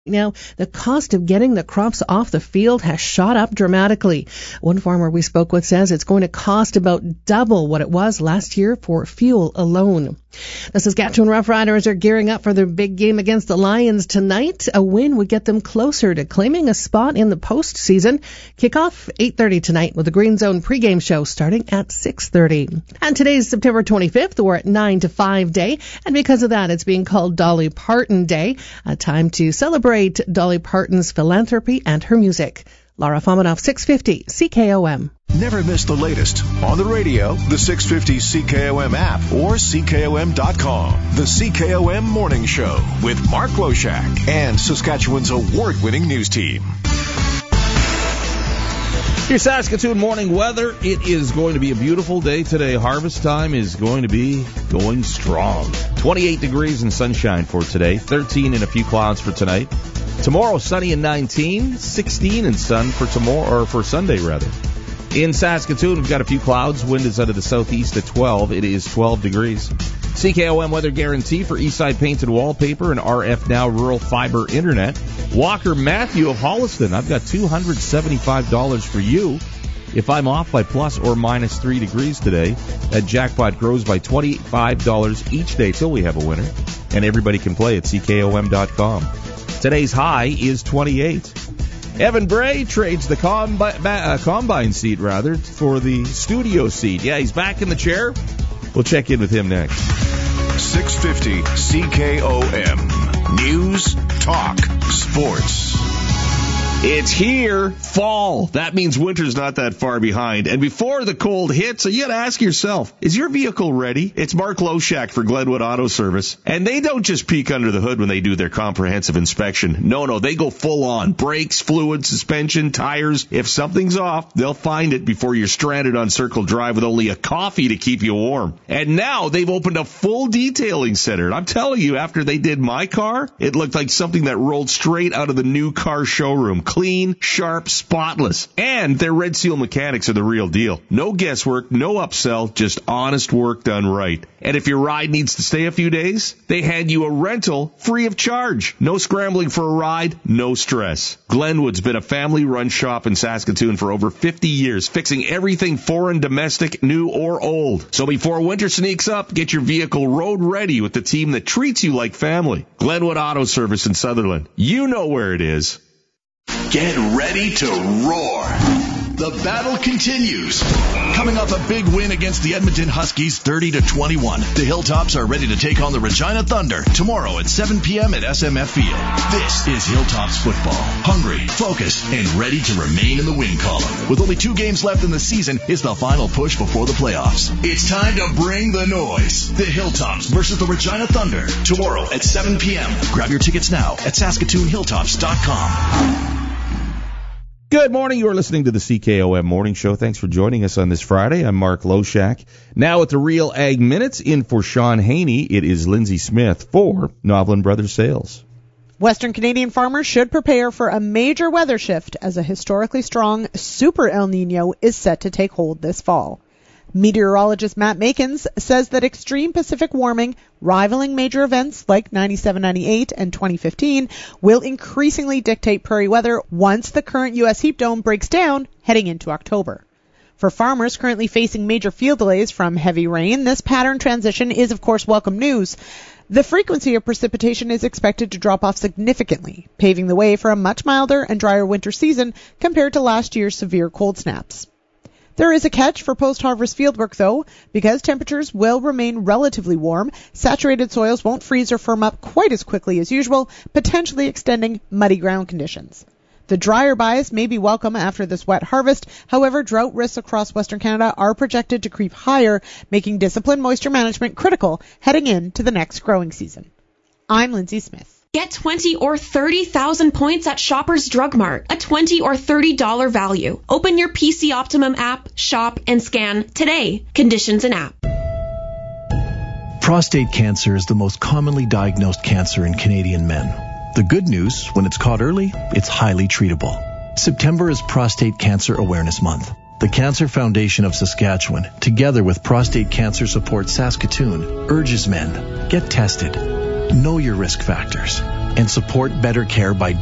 Now, the cost of getting the crops off the field has shot up dramatically. One farmer we spoke with says it's going to cost about double what it was last year for fuel alone. The Saskatchewan Roughriders are gearing up for their big game against the Lions tonight. A win would get them closer to claiming a spot in the postseason. Kickoff 8:30 tonight with the Green Zone pregame show starting at 6:30. And today's September 25th. We're at 9 to 5 day, and because of that, it's being called Dolly Parton Day, a time to celebrate Dolly Parton's philanthropy and her music. Laura Fominov, 650 CKOM. Never miss the latest on the radio, the 650 CKOM app, or CKOM.com. The CKOM Morning Show with Mark Loshak and Saskatchewan's award-winning news team. Your Saskatoon morning weather. It is going to be a beautiful day today. Harvest time is going to be going strong. 28 degrees and sunshine for today. 13 and a few clouds for tonight. Tomorrow, sunny and 19. 16 and sun for tomorrow, or for Sunday rather. In Saskatoon, we've got a few clouds. Wind is out of the southeast at 12. It is 12 degrees. CKOM weather guarantee for Eastside Painted Wallpaper and RF Now Rural Fiber Internet. Walker Matthew of Holliston, I've got $275 for you if I'm off by plus or minus 3 degrees today. That jackpot grows by $25 each day till we have a winner. And everybody can play at CKOM.com. Today's high is 28. Evan Bray trades the combine seat, for the studio seat. Yeah, he's back in the chair. We'll check in with him next. 650 CKOM. News, talk, sports. It's here, fall. That means winter's not that far behind. And before the cold hits, you gotta ask yourself, is your vehicle ready? It's Mark Loshak for Glenwood Auto Service. And they don't just peek under the hood when they do their comprehensive inspection. No, they go full on. Brakes, fluid, suspension, tires. If something's off, they'll find it before you're stranded on Circle Drive with only a coffee to keep you warm. And now they've opened a full detailing center. And I'm telling you, after they did my car, it looked like something that rolled straight out of the new car showroom. Clean, sharp, spotless. And their Red Seal mechanics are the real deal. No guesswork, no upsell, just honest work done right. And if your ride needs to stay a few days, they hand you a rental free of charge. No scrambling for a ride, no stress. Glenwood's been a family-run shop in Saskatoon for over 50 years, fixing everything foreign, domestic, new, or old. So before winter sneaks up, get your vehicle road ready with the team that treats you like family. Glenwood Auto Service in Sutherland. You know where it is. Get ready to roar. The battle continues. Coming off a big win against the Edmonton Huskies 30-21, the Hilltops are ready to take on the Regina Thunder tomorrow at 7 p.m. at SMF Field. This is Hilltops football. Hungry, focused, and ready to remain in the win column. With only 2 games left in the season, it's the final push before the playoffs. It's time to bring the noise. The Hilltops versus the Regina Thunder tomorrow at 7 p.m. Grab your tickets now at SaskatoonHilltops.com. Good morning. You are listening to the CKOM Morning Show. Thanks for joining us on this Friday. I'm Mark Loshak. Now at the Real Ag Minutes, in for Sean Haney, it is Lindsay Smith for Novlin Brothers Sales. Western Canadian farmers should prepare for a major weather shift as a historically strong Super El Nino is set to take hold this fall. Meteorologist Matt Makins says that extreme Pacific warming, rivaling major events like 97-98 and 2015, will increasingly dictate prairie weather once the current U.S. heat dome breaks down heading into October. For farmers currently facing major field delays from heavy rain, this pattern transition is, of course, welcome news. The frequency of precipitation is expected to drop off significantly, paving the way for a much milder and drier winter season compared to last year's severe cold snaps. There is a catch for post-harvest fieldwork, though. Because temperatures will remain relatively warm, saturated soils won't freeze or firm up quite as quickly as usual, potentially extending muddy ground conditions. The drier bias may be welcome after this wet harvest. However, drought risks across Western Canada are projected to creep higher, making disciplined moisture management critical heading into the next growing season. I'm Lindsay Smith. Get 20 or 30,000 points at Shoppers Drug Mart, a $20 or $30 value. Open your PC Optimum app, shop, and scan today. Conditions and app. Prostate cancer is the most commonly diagnosed cancer in Canadian men. The good news, when it's caught early, it's highly treatable. September is Prostate Cancer Awareness Month. The Cancer Foundation of Saskatchewan, together with Prostate Cancer Support Saskatoon, urges men, get tested. Know your risk factors. and support better care by